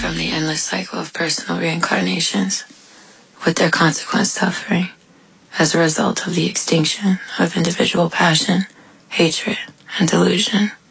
from the endless cycle of personal reincarnations, with their consequent suffering, as a result of the extinction of individual passion, hatred, and delusion.